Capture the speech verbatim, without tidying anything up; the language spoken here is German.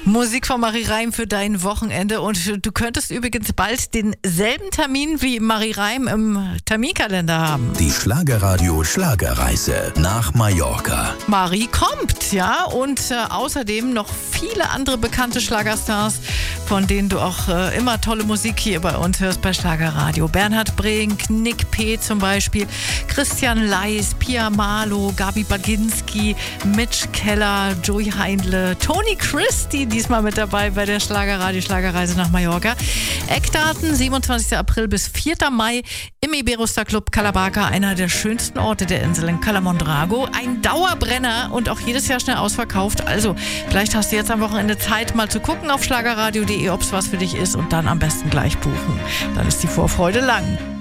Musik von Marie Reim für dein Wochenende. Und du könntest übrigens bald denselben Termin wie Marie Reim im Terminkalender haben. Die Schlagerradio Schlagerreise nach Mallorca. Marie kommt, ja. Und äh, außerdem noch viele andere bekannte Schlagerstars, von denen du auch äh, immer tolle Musik hier bei uns hörst bei Schlagerradio. Bernhard Brink, Nick P. zum Beispiel, Christian Leis, Pia Malo, Gabi Baginski, Mitch Keller, Joey Heindle, Toni Christie, diesmal mit dabei bei der Schlagerradio Schlagerreise nach Mallorca. Eckdaten, siebenundzwanzigster April bis vierter Mai im Iberostar Club Calabaca, einer der schönsten Orte der Insel in Cala Mondrago. Ein Dauerbrenner und auch jedes Jahr schnell ausverkauft. Also vielleicht hast du jetzt am Wochenende Zeit, mal zu gucken auf schlagerradio punkt de, ob es was für dich ist, und dann am besten gleich buchen. Dann ist die Vorfreude lang.